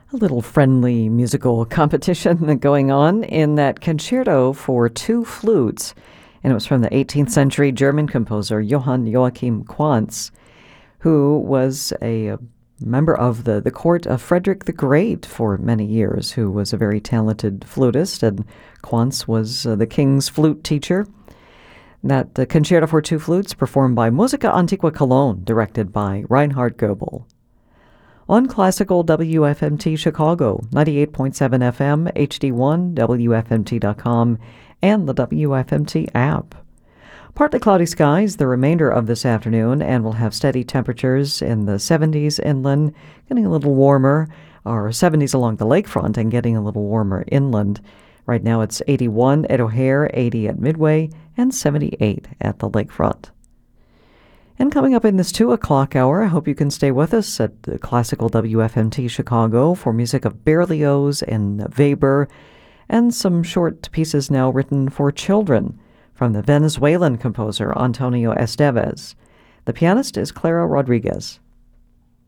A little friendly musical competition going on in that concerto for two flutes, and it was from the 18th century German composer Johann Joachim Quantz, who was a member of the court of Frederick the Great for many years, who was a very talented flutist, and Quantz was the king's flute teacher. That concerto for two flutes performed by Musica Antiqua Cologne, directed by Reinhard Goebel. On Classical WFMT Chicago, 98.7 FM, HD1, WFMT.com, and the WFMT app. Partly cloudy skies the remainder of this afternoon, and we'll have steady temperatures in the 70s inland, getting a little warmer, or 70s along the lakefront and getting a little warmer inland. Right now it's 81 at O'Hare, 80 at Midway, and 78 at the lakefront. And coming up in this 2 o'clock hour, I hope you can stay with us at the Classical WFMT Chicago for music of Berlioz and Weber, and some short pieces now written for children from the Venezuelan composer Antonio Esteves. The pianist is Clara Rodriguez.